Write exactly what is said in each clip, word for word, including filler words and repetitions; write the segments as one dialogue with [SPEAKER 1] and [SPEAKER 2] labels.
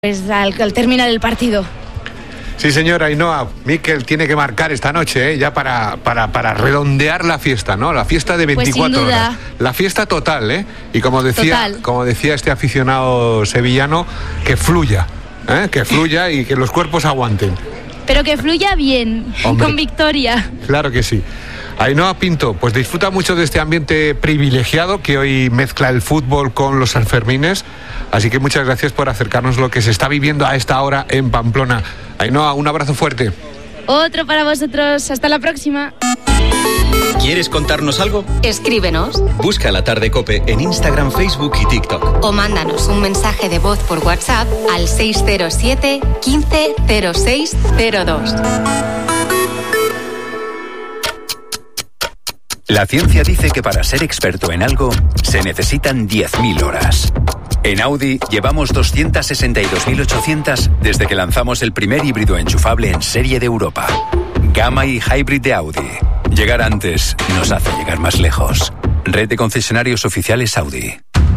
[SPEAKER 1] Pues al, al terminar el partido.
[SPEAKER 2] Sí, señora Ainhoa, Mikel tiene que marcar esta noche, ¿eh? ya para, para, para redondear la fiesta, ¿no? La fiesta de veinticuatro
[SPEAKER 1] pues
[SPEAKER 2] horas. La fiesta total, ¿eh? Y como decía,
[SPEAKER 1] total. como
[SPEAKER 2] decía este aficionado sevillano, que fluya, ¿eh? Que fluya y que los cuerpos aguanten.
[SPEAKER 1] Pero que fluya bien,
[SPEAKER 2] Hombre,
[SPEAKER 1] con victoria.
[SPEAKER 2] Claro que sí. Ainhoa Pinto, pues disfruta mucho de este ambiente privilegiado que hoy mezcla el fútbol con los Sanfermines, así que muchas gracias por acercarnos lo que se está viviendo a esta hora en Pamplona. Ainhoa, un abrazo fuerte.
[SPEAKER 1] Otro para vosotros, hasta la próxima.
[SPEAKER 3] ¿Quieres contarnos algo?
[SPEAKER 4] Escríbenos.
[SPEAKER 3] Busca La Tarde COPE en Instagram, Facebook y TikTok.
[SPEAKER 4] O mándanos un mensaje de voz por WhatsApp al seis cero siete, quince, cero seis cero dos.
[SPEAKER 5] La ciencia dice que para ser experto en algo se necesitan diez mil horas. En Audi llevamos doscientas sesenta y dos mil ochocientas desde que lanzamos el primer híbrido enchufable en serie de Europa. Gamma y Hybrid de Audi. Llegar antes nos hace llegar más lejos. Red de concesionarios oficiales Audi.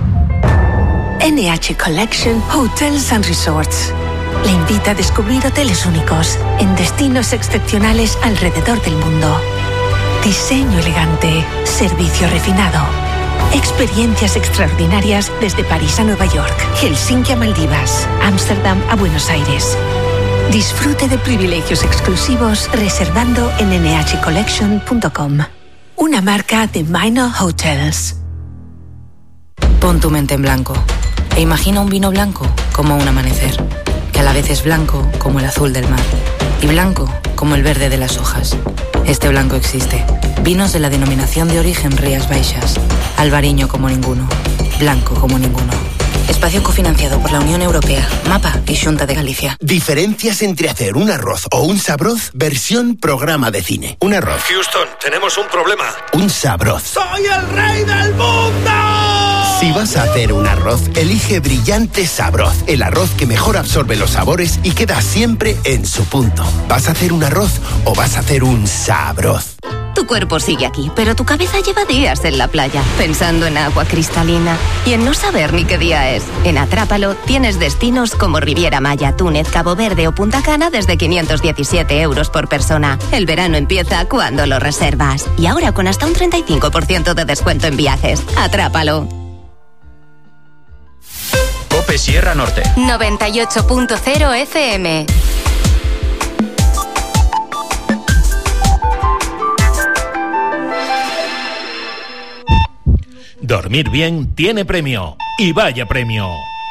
[SPEAKER 6] N H Collection Hotels and Resorts le invita a descubrir hoteles únicos en destinos excepcionales alrededor del mundo. Diseño elegante, servicio refinado, experiencias extraordinarias desde París a Nueva York, Helsinki a Maldivas, Ámsterdam a Buenos Aires. Disfrute de privilegios exclusivos reservando en ene hache collection punto com. Una marca de Minor Hotels.
[SPEAKER 7] Pon tu mente en blanco e imagina un vino blanco como un amanecer, que a la vez es blanco como el azul del mar y blanco como el verde de las hojas. Este blanco existe. Vinos de la denominación de origen Rías Baixas. Albariño como ninguno. Blanco como ninguno. Espacio cofinanciado por la Unión Europea, MAPA y Xunta de Galicia.
[SPEAKER 8] Diferencias entre hacer un arroz o un sabroz, versión programa de cine. Un arroz.
[SPEAKER 9] Houston, tenemos un problema.
[SPEAKER 8] Un sabroz.
[SPEAKER 9] ¡Soy el rey del mundo!
[SPEAKER 8] Si vas a hacer un arroz, elige Brillante Sabroz, el arroz que mejor absorbe los sabores y queda siempre en su punto. ¿Vas a hacer un arroz o vas a hacer un sabroz?
[SPEAKER 4] Tu cuerpo sigue aquí, pero tu cabeza lleva días en la playa, pensando en agua cristalina y en no saber ni qué día es. En Atrápalo tienes destinos como Riviera Maya, Túnez, Cabo Verde o Punta Cana desde quinientos diecisiete euros por persona. El verano empieza cuando lo reservas. Y ahora con hasta un treinta y cinco por ciento de descuento en viajes. Atrápalo.
[SPEAKER 3] COPE Sierra Norte.
[SPEAKER 4] noventa y ocho punto cero efe eme.
[SPEAKER 10] Dormir bien tiene premio. Y vaya premio.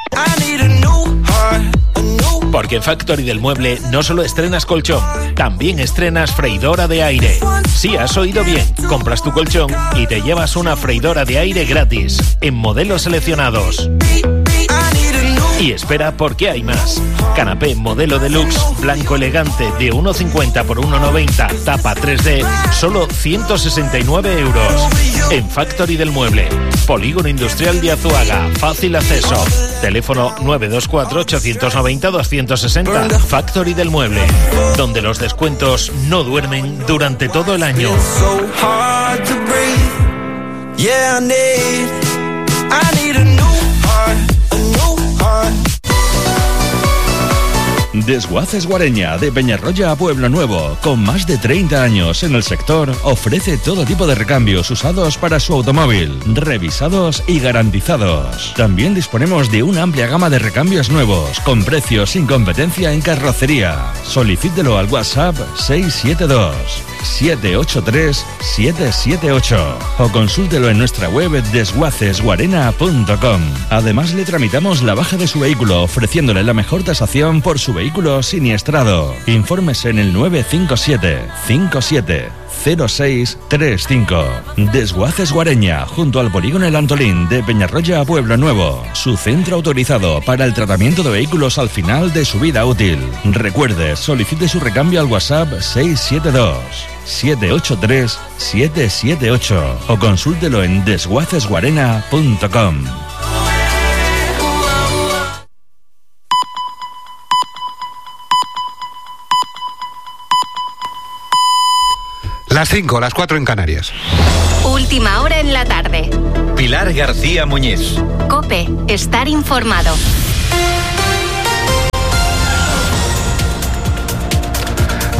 [SPEAKER 10] Porque en Factory del Mueble no solo estrenas colchón, también estrenas freidora de aire. Sí, has oído bien. Compras tu colchón y te llevas una freidora de aire gratis, en modelos seleccionados. Y espera, porque hay más. Canapé modelo deluxe, blanco elegante, de uno cincuenta por uno noventa, tapa tres D, solo ciento sesenta y nueve euros. En Factory del Mueble, Polígono Industrial de Azuaga, fácil acceso. Teléfono nueve dos cuatro, ocho nueve cero, dos seis cero. Factory del Mueble, donde los descuentos no duermen durante todo el año.
[SPEAKER 11] Desguaces Guareña, de Peñarroya a Pueblo Nuevo, con más de treinta años en el sector, ofrece todo tipo de recambios usados para su automóvil, revisados y garantizados. También disponemos de una amplia gama de recambios nuevos, con precios sin competencia en carrocería. Solicítelo al WhatsApp seis siete dos, siete ocho tres, siete siete ocho o consúltelo en nuestra web desguaces guarena punto com. Además, le tramitamos la baja de su vehículo, ofreciéndole la mejor tasación por su vehículo siniestrado. Informes en el nueve cinco siete, cinco siete cero seis tres cinco. Desguaces Guareña, junto al Polígono El Antolín, de Peñarroya a Pueblo Nuevo, su centro autorizado para el tratamiento de vehículos al final de su vida útil. Recuerde, solicite su recambio al WhatsApp seis siete dos, siete ocho tres, siete siete ocho o consúltelo en desguaces guarena punto com.
[SPEAKER 2] Las cinco, las cuatro en Canarias.
[SPEAKER 4] Última hora en la tarde.
[SPEAKER 3] Pilar García Muñiz.
[SPEAKER 4] COPE, estar informado.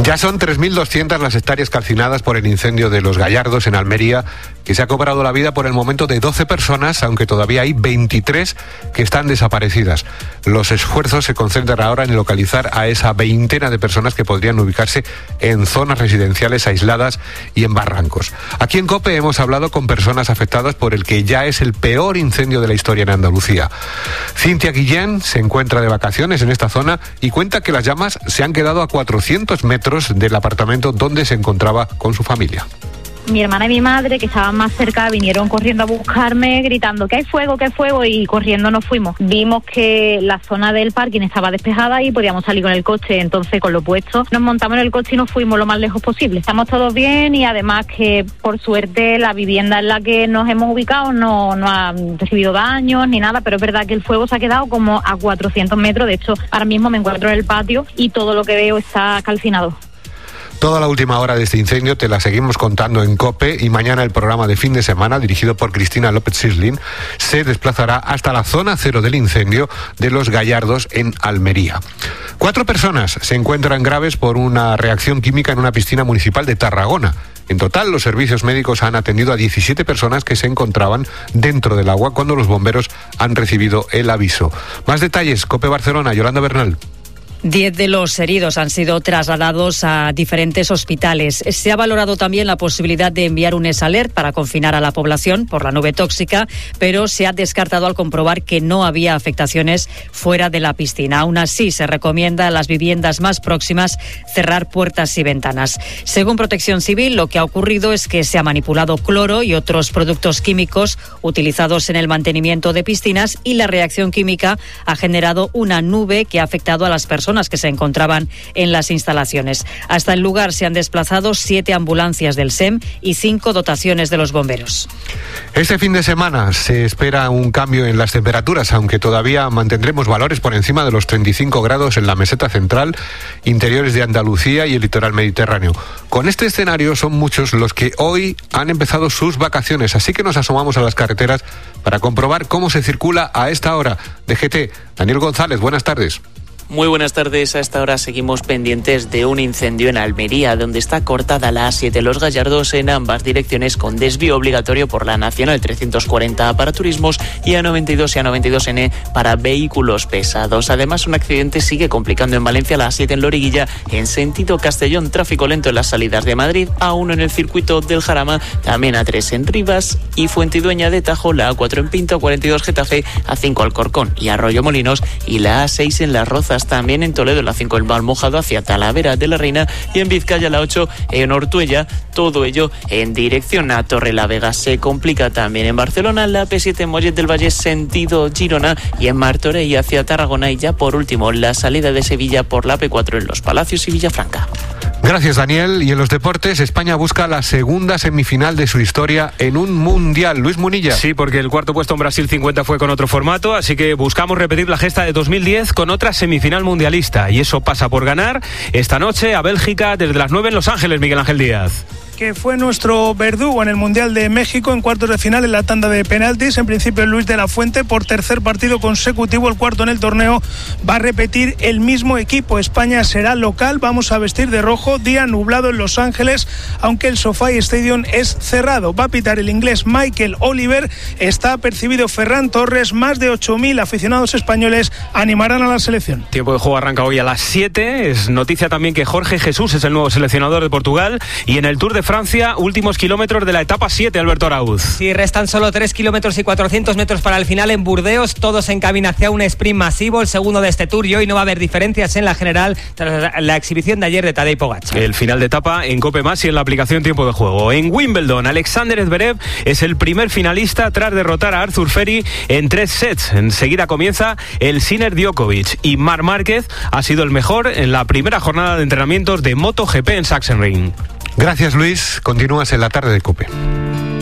[SPEAKER 2] Ya son tres mil doscientas las hectáreas calcinadas por el incendio de Los Gallardos en Almería, que se ha cobrado la vida por el momento de doce personas, aunque todavía hay veintitrés que están desaparecidas. Los esfuerzos se concentran ahora en localizar a esa veintena de personas que podrían ubicarse en zonas residenciales aisladas y en barrancos. Aquí en COPE hemos hablado con personas afectadas por el que ya es el peor incendio de la historia en Andalucía. Cintia Guillén se encuentra de vacaciones en esta zona y cuenta que las llamas se han quedado a cuatrocientos metros del apartamento donde se encontraba con su familia.
[SPEAKER 12] Mi hermana y mi madre, que estaban más cerca, vinieron corriendo a buscarme, gritando que hay fuego, que hay fuego, y corriendo nos fuimos. Vimos que la zona del parking estaba despejada y podíamos salir con el coche, entonces con lo puesto nos montamos en el coche y nos fuimos lo más lejos posible. Estamos todos bien y además que por suerte la vivienda en la que nos hemos ubicado no, no ha recibido daños ni nada, pero es verdad que el fuego se ha quedado como a cuatrocientos metros. De hecho, ahora mismo me encuentro en el patio y todo lo que veo está calcinado.
[SPEAKER 2] Toda la última hora de este incendio te la seguimos contando en COPE, y mañana el programa de fin de semana, dirigido por Cristina López-Sislin, se desplazará hasta la zona cero del incendio de Los Gallardos en Almería. Cuatro personas se encuentran graves por una reacción química en una piscina municipal de Tarragona. En total, los servicios médicos han atendido a diecisiete personas que se encontraban dentro del agua cuando los bomberos han recibido el aviso. Más detalles, COPE Barcelona, Yolanda Bernal.
[SPEAKER 13] Diez de los heridos han sido trasladados a diferentes hospitales. Se ha valorado también la posibilidad de enviar un S-Alert para confinar a la población por la nube tóxica, pero se ha descartado al comprobar que no había afectaciones fuera de la piscina. Aún así, se recomienda a las viviendas más próximas cerrar puertas y ventanas. Según Protección Civil, lo que ha ocurrido es que se ha manipulado cloro y otros productos químicos utilizados en el mantenimiento de piscinas, y la reacción química ha generado una nube que ha afectado a las personas que se encontraban en las instalaciones. Hasta el lugar se han desplazado siete ambulancias del S E M y cinco dotaciones de los bomberos.
[SPEAKER 2] Este fin de semana se espera un cambio en las temperaturas, aunque todavía mantendremos valores por encima de los treinta y cinco grados en la meseta central, interiores de Andalucía y el litoral mediterráneo. Con este escenario son muchos los que hoy han empezado sus vacaciones, así que nos asomamos a las carreteras para comprobar cómo se circula a esta hora. D G T, Daniel González, buenas tardes.
[SPEAKER 14] Muy buenas tardes. A esta hora seguimos pendientes de un incendio en Almería, donde está cortada la A siete Los Gallardos en ambas direcciones, con desvío obligatorio por la Nacional trescientos cuarenta para turismos y A noventa y dos y A noventa y dos ene para vehículos pesados. Además, un accidente sigue complicando en Valencia la A siete en Loriguilla, en sentido Castellón, tráfico lento en las salidas de Madrid, A uno en el circuito del Jarama, también A tres en Rivas y Fuentidueña de Tajo, la A cuatro en Pinto, cuarenta y dos Getafe, A cinco Alcorcón y Arroyo Molinos, y la A seis en Las Rozas, también en Toledo, la cinco en Valmojado hacia Talavera de la Reina, y en Vizcaya la ocho en Ortuella, todo ello en dirección a Torrelavega. Se complica también en Barcelona la P siete en Mollet del Valle sentido Girona, y en Martorell hacia Tarragona, y ya por último la salida de Sevilla por la P cuatro en Los Palacios y Villafranca.
[SPEAKER 2] Gracias, Daniel. Y en los deportes, España busca la segunda semifinal de su historia en un mundial. Luis Munilla.
[SPEAKER 15] Sí, porque el cuarto puesto en Brasil cincuenta fue con otro formato, así que buscamos repetir la gesta de dos mil diez con otra semifinal mundialista, y eso pasa por ganar esta noche a Bélgica desde las nueve en Los Ángeles. Miguel Ángel Díaz.
[SPEAKER 16] Que fue nuestro verdugo en el Mundial de México en cuartos de final en la tanda de penaltis. En principio, Luis de la Fuente, por tercer partido consecutivo, el cuarto en el torneo, va a repetir el mismo equipo. España será local, vamos a vestir de rojo, día nublado en Los Ángeles, aunque el SoFi Stadium es cerrado. Va a pitar el inglés Michael Oliver, está apercibido Ferran Torres, más de ocho mil aficionados españoles animarán a la selección.
[SPEAKER 15] Tiempo de juego arranca hoy a las siete. Es noticia también que Jorge Jesús es el nuevo seleccionador de Portugal, y en el Tour de Francia, últimos kilómetros de la etapa siete, Alberto Arauz.
[SPEAKER 17] Sí, restan solo tres kilómetros y cuatrocientos metros para el final en Burdeos, todos en camino hacia un sprint masivo, el segundo de este Tour, y hoy no va a haber diferencias en la general tras la exhibición de ayer de Tadej Pogačar.
[SPEAKER 15] El final de etapa en Cope Más y en la aplicación Tiempo de Juego. En Wimbledon, Alexander Zverev es el primer finalista tras derrotar a Arthur Ferry en tres sets. Enseguida comienza el Sinner Djokovic, y Marc Márquez ha sido el mejor en la primera jornada de entrenamientos de MotoGP en Sachsenring.
[SPEAKER 2] Gracias, Luis. Continúas en la tarde de COPE.